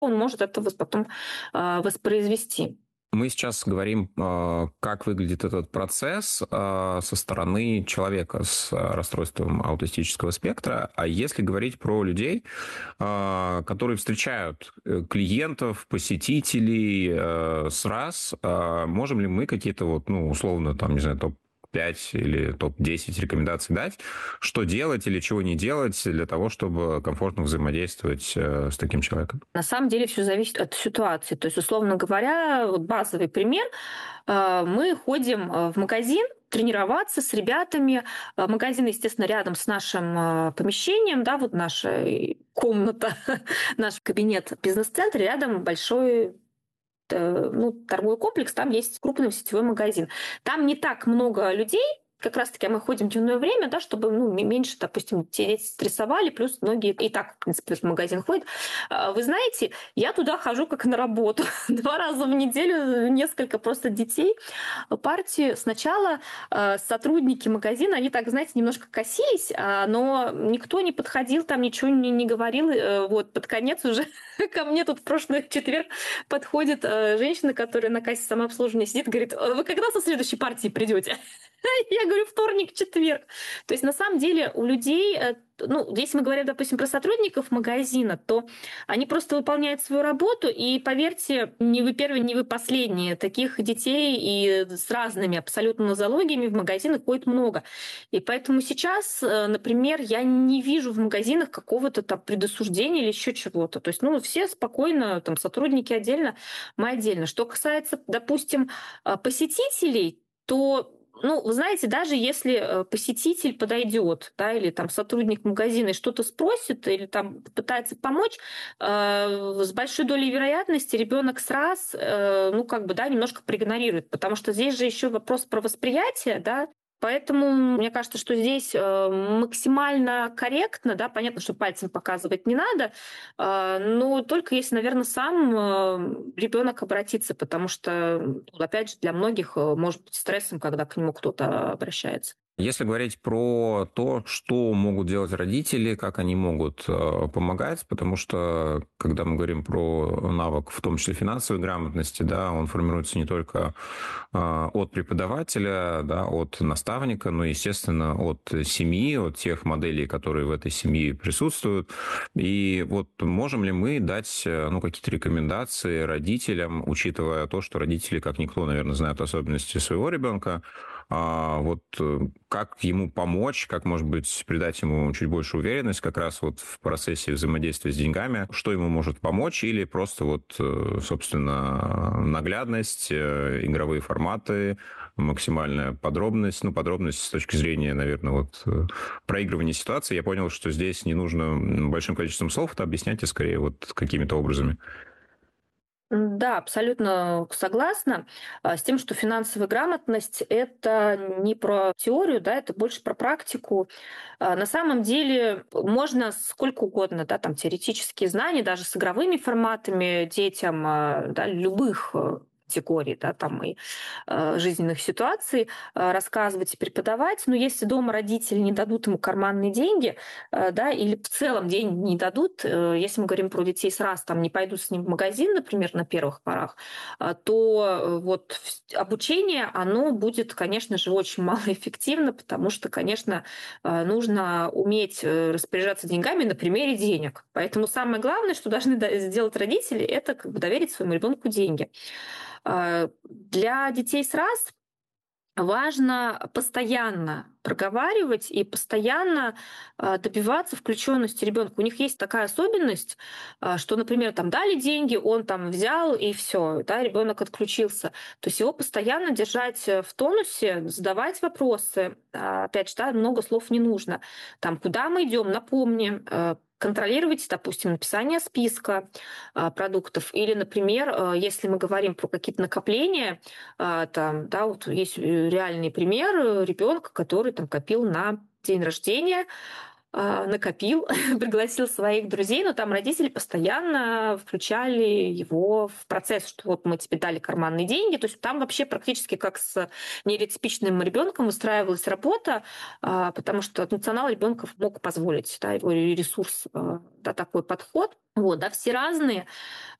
он может это потом воспроизвести. Мы сейчас говорим, как выглядит этот процесс со стороны человека с расстройством аутистического спектра. А если говорить про людей, которые встречают клиентов, посетителей с раз, можем ли мы какие-то условно, там, не знаю, топ-5 или топ-10 рекомендаций дать, что делать или чего не делать для того, чтобы комфортно взаимодействовать с таким человеком? На самом деле все зависит от ситуации. То есть, условно говоря, вот базовый пример. Мы ходим в магазин тренироваться с ребятами. Магазин, естественно, рядом с нашим помещением, да, вот наша комната, наш кабинет в бизнес-центре, рядом большой торговый комплекс, там есть крупный сетевой магазин. Там не так много людей, как раз-таки мы ходим в дневное время, да, чтобы меньше, допустим, те дети стрессовали, плюс многие и так, в принципе, в магазин ходят. Вы знаете, я туда хожу как на работу. 2 раза в неделю несколько просто детей. Партии сначала сотрудники магазина, они так, знаете, немножко косились, но никто не подходил, там ничего не говорил. Вот под конец уже ко мне тут в прошлый четверг подходит женщина, которая на кассе самообслуживания сидит, говорит: вы когда со следующей партии придете? Я говорю: вторник, четверг. То есть на самом деле у людей, если мы говорим, допустим, про сотрудников магазина, то они просто выполняют свою работу, и поверьте, не вы первые, не вы последние. Таких детей и с разными абсолютно нозологиями в магазинах ходит много. И поэтому сейчас, например, я не вижу в магазинах какого-то там предосуждения или еще чего-то. То есть, все спокойно, там, сотрудники отдельно, мы отдельно. Что касается, допустим, посетителей, то вы знаете, даже если посетитель подойдет, да, или там сотрудник магазина и что-то спросит, или там пытается помочь, с большой долей вероятности ребенок немножко проигнорирует, потому что здесь же еще вопрос про восприятие, да. Поэтому мне кажется, что здесь максимально корректно, да, понятно, что пальцем показывать не надо, но только если, наверное, сам ребенок обратится, потому что, опять же, для многих может быть стрессом, когда к нему кто-то обращается. Если говорить про то, что могут делать родители, как они могут помогать, потому что, когда мы говорим про навык, в том числе финансовой грамотности, да, он формируется не только от преподавателя, да, от наставника, но, естественно, от семьи, от тех моделей, которые в этой семье присутствуют. И вот можем ли мы дать какие-то рекомендации родителям, учитывая то, что родители, как никто, наверное, знают особенности своего ребенка, как ему помочь, как, может быть, придать ему чуть больше уверенность как раз вот в процессе взаимодействия с деньгами, что ему может помочь, или просто собственно, наглядность, игровые форматы, максимальная подробность, подробность с точки зрения, наверное, проигрывания ситуации. Я понял, что здесь не нужно большим количеством слов это объяснять, а скорее какими-то образами. Да, абсолютно согласна с тем, что финансовая грамотность — это не про теорию, да, это больше про практику. На самом деле можно сколько угодно, да, там теоретические знания, даже с игровыми форматами детям, да, любых категорий, да, там и жизненных ситуаций рассказывать и преподавать. Но если дома родители не дадут ему карманные деньги, да, или в целом деньги не дадут, если мы говорим про детей там не пойдут с ним в магазин, например, на первых порах, то обучение, оно будет, конечно же, очень малоэффективно, потому что, конечно, нужно уметь распоряжаться деньгами на примере денег. Поэтому самое главное, что должны сделать родители, это доверить своему ребенку деньги. Для детей важно постоянно проговаривать и постоянно добиваться включенности ребенка. У них есть такая особенность, что, например, там дали деньги, он там взял и все, да, ребенок отключился. То есть его постоянно держать в тонусе, задавать вопросы. Опять же, да, много слов не нужно. Там, куда мы идем, напомни, контролировать, допустим, написание списка продуктов. Или, например, если мы говорим про какие-то накопления, там, да, есть реальный пример ребенка, который там копил на день рождения, накопил, пригласил своих друзей, но там родители постоянно включали его в процесс, что вот мы тебе дали карманные деньги. То есть там вообще практически как с нейротипичным ребенком выстраивалась работа, потому что функционал ребенка мог позволить, да, его ресурс, да, такой подход. Вот, да, все разные.